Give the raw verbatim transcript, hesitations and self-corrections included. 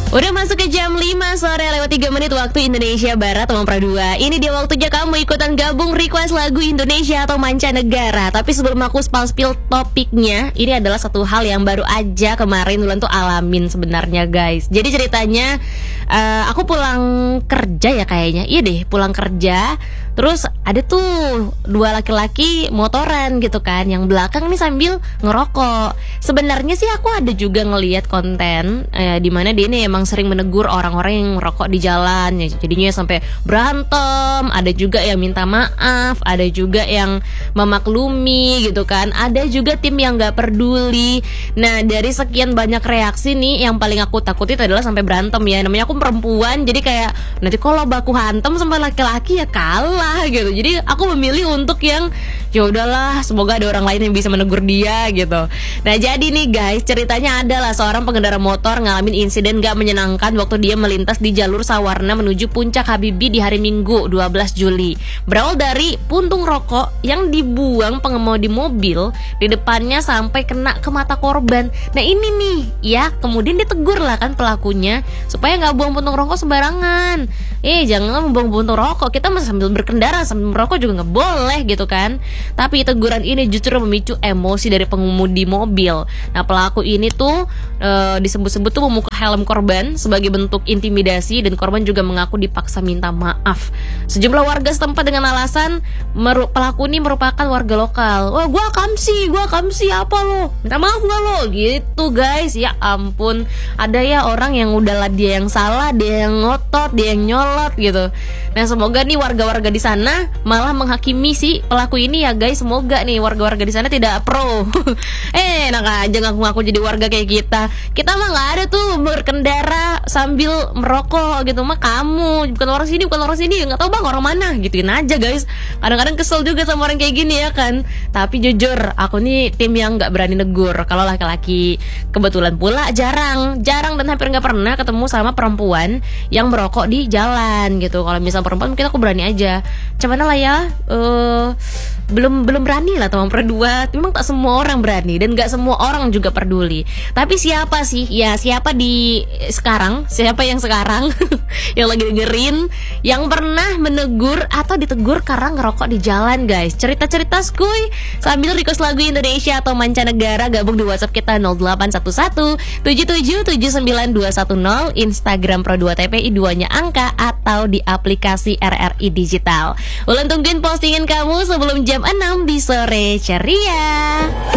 Udah masuk ke jam lima sore lewat tiga menit waktu Indonesia Barat, teman Pro dua. Ini dia waktunya kamu ikutan gabung request lagu Indonesia atau mancanegara. Tapi sebelum aku spal-spil topiknya, ini adalah satu hal yang baru aja kemarin Wulan tuh alamin sebenarnya guys. Jadi ceritanya uh, aku pulang kerja ya kayaknya. Iya deh, pulang kerja. Terus ada tuh dua laki-laki motoran gitu kan, yang belakang nih sambil ngerokok. Sebenarnya sih aku ada juga ngelihat konten eh, di mana dia ini emang sering menegur orang-orang yang merokok di jalan ya, jadinya sampai berantem. Ada juga yang minta maaf, ada juga yang memaklumi gitu kan, ada juga tim yang nggak peduli. Nah dari sekian banyak reaksi nih, yang paling aku takutin adalah sampai berantem ya. Namanya aku perempuan, jadi kayak nanti kalau baku hantam sama laki-laki ya kalah gitu. Jadi aku memilih untuk yang ya udahlah, semoga ada orang lain yang bisa menegur dia gitu. Nah jadi nih guys, ceritanya adalah seorang pengendara motor ngalamin insiden gak menyenangkan waktu dia melintas di jalur Sawarna menuju Puncak Habibie di hari Minggu dua belas Juli. Berawal dari puntung rokok yang dibuang pengemudi mobil di depannya sampai kena ke mata korban. Nah ini nih ya, kemudian ditegur lah kan pelakunya supaya gak buang puntung rokok sembarangan. Eh jangan membuang puntung rokok, kita masih sambil berkendara sambil merokok juga gak boleh gitu kan. Tapi teguran ini justru memicu emosi dari pengemudi mobil. Nah pelaku ini tuh e, disebut-sebut tuh memukul helm korban sebagai bentuk intimidasi, dan korban juga mengaku dipaksa minta maaf. Sejumlah warga setempat dengan alasan meru- pelaku ini merupakan warga lokal. Wah gua kamsi, gua kamsi apa lo? Minta maaf gak lo? Gitu guys. Ya ampun, ada ya orang yang udahlah dia yang salah, dia yang ngotot, dia yang nyolot gitu. Nah semoga nih warga-warga di sana malah menghakimi si pelaku ini ya guys. Semoga nih warga-warga di sana tidak pro. eh enak aja ngaku-ngaku jadi warga kayak kita. Kita mah nggak ada tuh berkendara sambil merokok gitu mah. Kamu bukan orang sini, bukan orang sini, nggak tahu bang orang mana, gituin aja guys. Kadang-kadang kesel juga sama orang kayak gini ya kan. Tapi jujur aku nih tim yang nggak berani negur kalau laki-laki. Kebetulan pula jarang jarang dan hampir nggak pernah ketemu sama perempuan yang merokok di jalan gitu. Kalau misal perempuan mungkin aku berani aja. Cuman lah ya uh, belum belum berani lah teman Pro dua. Memang tak semua orang berani dan nggak semua orang juga peduli. Tapi siapa sih ya, siapa di sekarang, siapa yang sekarang yang lagi dengerin yang pernah menegur atau ditegur karena ngerokok di jalan guys? Cerita-cerita skuy sambil request lagu Indonesia atau mancanegara, gabung di WhatsApp kita nol delapan satu satu tujuh tujuh tujuh sembilan dua satu nol, Instagram Pro dua T P I dua nya angka, atau di aplikasi R R I Digital. Ulang tungguin postingan kamu sebelum jam enam di sore ceria.